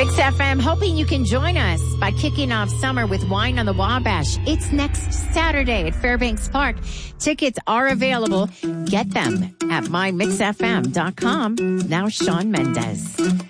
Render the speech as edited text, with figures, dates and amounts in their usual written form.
Mix FM, hoping you can join us by kicking off summer with Wine on the Wabash. It's next Saturday at Fairbanks Park. Tickets are available. Get them at mymixfm.com. Now, Sean Mendez.